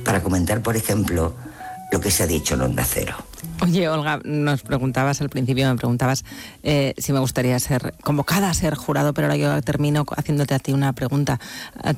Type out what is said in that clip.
para comentar, por ejemplo, lo que se ha dicho en Onda Cero. Oye, Olga, nos preguntabas al principio, me preguntabas si me gustaría ser convocada a ser jurado, pero ahora yo termino haciéndote a ti una pregunta.